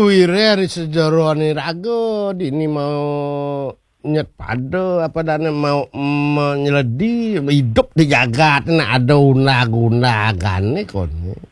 wire sejorone rago dini mau nyet pado apa dana mau menyeledi hidup di jagat nah ada guna-guna gane kon